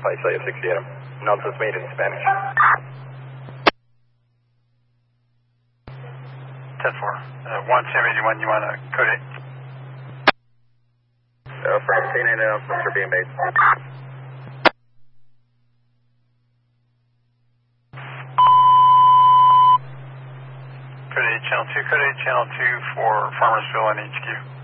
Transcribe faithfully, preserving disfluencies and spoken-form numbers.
Paisaya sixty-eight. Nonsense made in Spanish. ten four. Uh, one seventy-one, you want to code it? Uh, from T nine announcements are being made. Code eight, channel two, code eight, channel two for Farmersville and H Q.